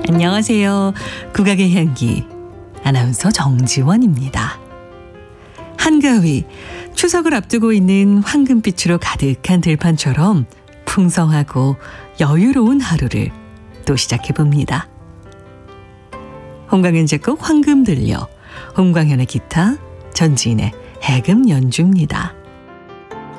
안녕하세요. 국악의 향기 아나운서 정지원입니다. 한가위, 추석을 앞두고 있는 황금빛으로 가득한 들판처럼 풍성하고 여유로운 하루를 또 시작해봅니다. 홍광현 작곡 황금 들려, 홍광현의 기타, 전지인의 해금 연주입니다.